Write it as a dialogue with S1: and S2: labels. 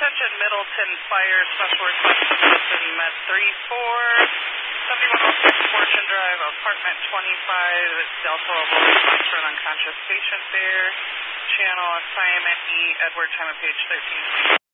S1: Attention Middleton Fire Special Request Position Med 3-4, 7106 Fortune Drive, Apartment 25, Delta Level response for an unconscious patient there. Channel assignment E, Edward, time of page 13.